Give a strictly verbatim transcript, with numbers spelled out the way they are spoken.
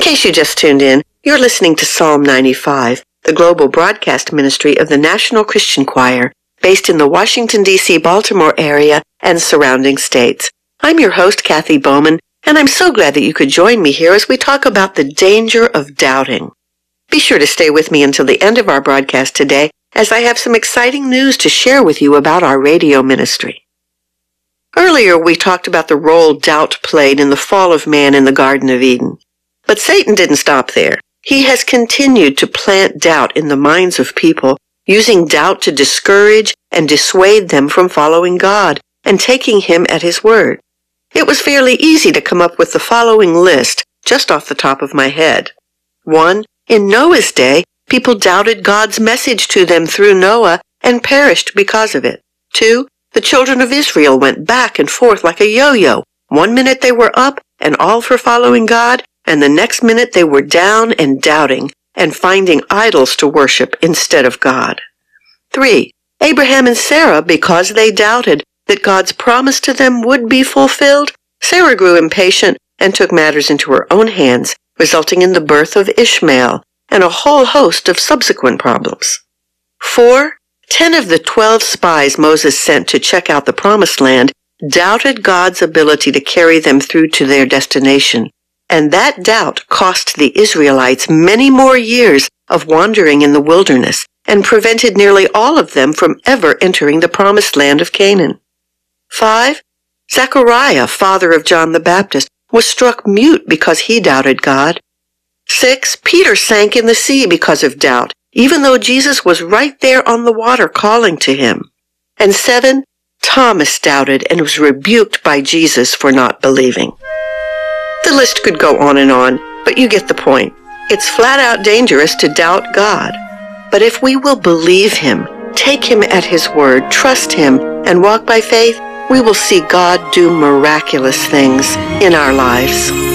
case you just tuned in, you're listening to Psalm ninety-five, the global broadcast ministry of the National Christian Choir, based in the Washington, D C Baltimore area and surrounding states. I'm your host, Kathy Bowman, and I'm so glad that you could join me here as we talk about the danger of doubting. Be sure to stay with me until the end of our broadcast today, as I have some exciting news to share with you about our radio ministry. Earlier, we talked about the role doubt played in the fall of man in the Garden of Eden. But Satan didn't stop there. He has continued to plant doubt in the minds of people, using doubt to discourage and dissuade them from following God and taking Him at His word. It was fairly easy to come up with the following list just off the top of my head. One, in Noah's day, people doubted God's message to them through Noah and perished because of it. Two, the children of Israel went back and forth like a yo-yo. One minute they were up and all for following God, and the next minute they were down and doubting and finding idols to worship instead of God. Three, Abraham and Sarah, because they doubted that God's promise to them would be fulfilled, Sarah grew impatient and took matters into her own hands, resulting in the birth of Ishmael and a whole host of subsequent problems. Four, ten of the twelve spies Moses sent to check out the Promised Land doubted God's ability to carry them through to their destination, and that doubt cost the Israelites many more years of wandering in the wilderness and prevented nearly all of them from ever entering the Promised Land of Canaan. Five, Zechariah, father of John the Baptist, was struck mute because he doubted God. Six, Peter sank in the sea because of doubt, even though Jesus was right there on the water calling to him. And seven, Thomas doubted and was rebuked by Jesus for not believing. The list could go on and on, but you get the point. It's flat out dangerous to doubt God. But if we will believe Him, take Him at His word, trust Him, and walk by faith, we will see God do miraculous things in our lives.